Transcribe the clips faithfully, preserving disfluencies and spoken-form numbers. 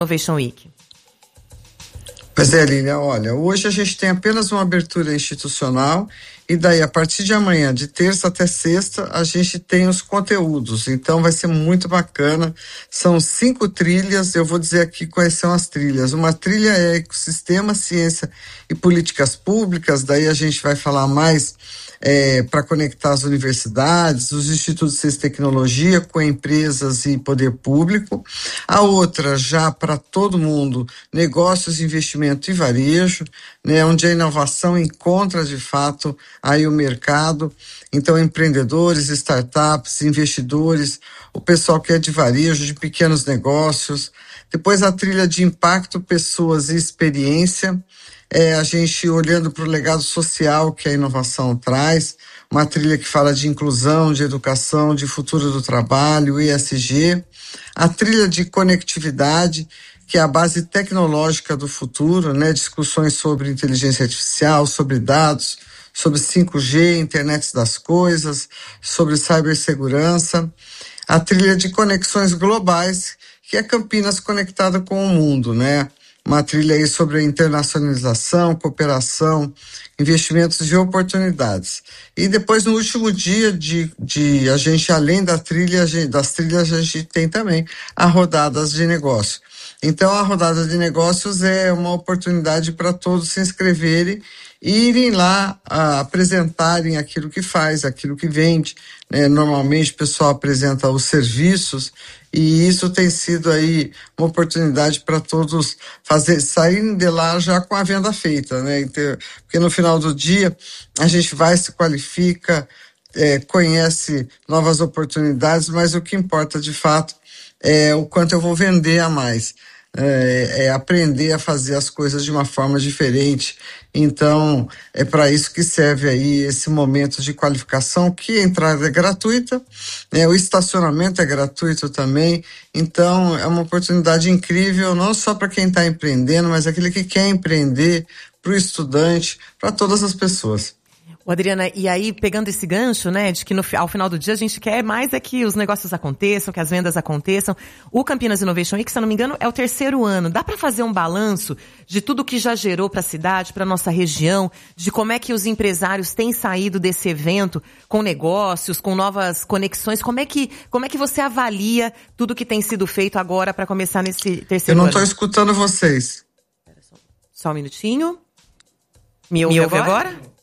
Innovation Week. Pois é, Lília, olha, hoje a gente tem apenas uma abertura institucional e daí a partir de amanhã, de terça até sexta, a gente tem os conteúdos, então vai ser muito bacana. São cinco trilhas, eu vou dizer aqui quais são as trilhas. Uma trilha é ecossistema, ciência e políticas públicas, daí a gente vai falar mais É, para conectar as universidades, os institutos de ciência e tecnologia com empresas e poder público. A outra, já para todo mundo, negócios, investimento e varejo, né, onde a inovação encontra de fato aí o mercado. Então, empreendedores, startups, investidores, o pessoal que é de varejo, de pequenos negócios. Depois a trilha de impacto, pessoas e experiência. É, a gente olhando para o legado social que a inovação traz, uma trilha que fala de inclusão, de educação, de futuro do trabalho, E S G, a trilha de conectividade, que é a base tecnológica do futuro, né? Discussões sobre inteligência artificial, sobre dados, sobre cinco G, internet das coisas, sobre cibersegurança, a trilha de conexões globais, que é Campinas conectada com o mundo, né? Uma trilha aí sobre a internacionalização, cooperação, investimentos e oportunidades. E depois, no último dia de, de a gente, além da trilha, das trilhas, a gente tem também a rodadas de negócio. Então, a rodada de negócios é uma oportunidade para todos se inscreverem e irem lá a, apresentarem aquilo que faz, aquilo que vende, né? Normalmente o pessoal apresenta os serviços e isso tem sido aí uma oportunidade para todos fazer, saírem de lá já com a venda feita, né? Então, porque no final do dia a gente vai, se qualifica, é, conhece novas oportunidades, mas o que importa de fato é o quanto eu vou vender a mais. É, é aprender a fazer as coisas de uma forma diferente. Então, é para isso que serve aí esse momento de qualificação, que a entrada é gratuita, né? O estacionamento é gratuito também. Então, é uma oportunidade incrível, não só para quem está empreendendo, mas aquele que quer empreender, para o estudante, para todas as pessoas. Ô, Adriana, e aí, pegando esse gancho, né, de que no, ao final do dia a gente quer mais é que os negócios aconteçam, que as vendas aconteçam. O Campinas Innovation Week, se eu não me engano, é o terceiro ano. Dá para fazer um balanço de tudo que já gerou para a cidade, para nossa região, de como é que os empresários têm saído desse evento com negócios, com novas conexões? Como é que, como é que você avalia tudo que tem sido feito agora para começar nesse terceiro ano? Eu não estou escutando vocês. Só um minutinho. Me ouve, Me ouve agora? agora?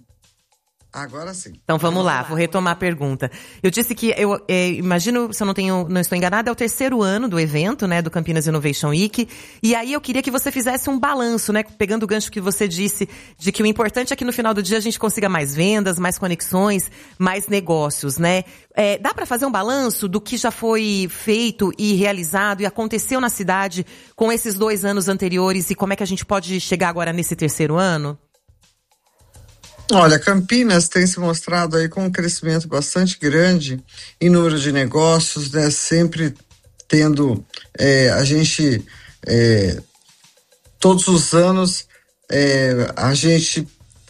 Agora sim. Então vamos lá, vou retomar a pergunta. Eu disse que, eu é, imagino, se eu não, tenho, não estou enganada, é o terceiro ano do evento, né, do Campinas Innovation Week. E aí eu queria que você fizesse um balanço, né, pegando o gancho que você disse, de que o importante é que no final do dia a gente consiga mais vendas, mais conexões, mais negócios, né? É, dá para fazer um balanço do que já foi feito e realizado e aconteceu na cidade com esses dois anos anteriores e como é que a gente pode chegar agora nesse terceiro ano? Olha, Campinas tem se mostrado aí com um crescimento bastante grande em número de negócios, né? Sempre tendo, é, a gente, é, todos os anos, é, a gente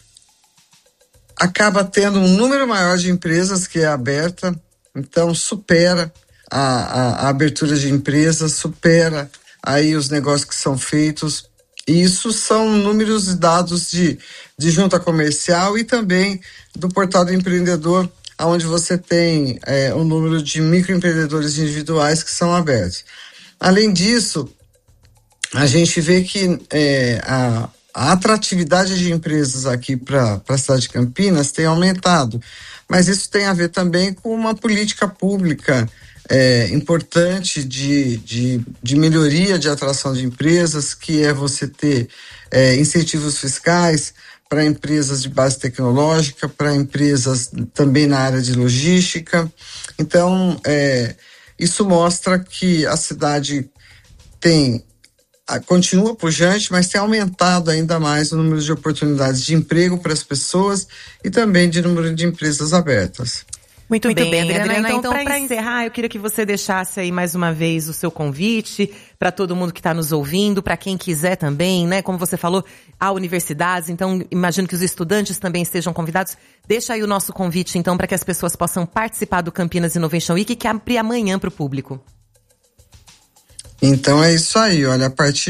acaba tendo um número maior de empresas que é aberta, então supera a, a, a abertura de empresas, supera aí os negócios que são feitos. E isso são números e dados de, de junta comercial e também do portal do empreendedor, onde você tem é, um número de microempreendedores individuais que são abertos. Além disso, a gente vê que é, a, a atratividade de empresas aqui para a cidade de Campinas tem aumentado, mas isso tem a ver também com uma política pública É, importante de, de, de melhoria de atração de empresas, que é você ter é, incentivos fiscais para empresas de base tecnológica, para empresas também na área de logística. Então, é, isso mostra que a cidade tem, continua pujante, mas tem aumentado ainda mais o número de oportunidades de emprego para as pessoas e também de número de empresas abertas. Muito, Muito bem, bem, Adriana. Adriana então, então para encerrar, eu queria que você deixasse aí mais uma vez o seu convite para todo mundo que está nos ouvindo, para quem quiser também, né? Como você falou, há universidades, então imagino que os estudantes também estejam convidados. Deixa aí o nosso convite, então, para que as pessoas possam participar do Campinas Innovation Week, que abre amanhã para o público. Então é isso aí, olha, a partir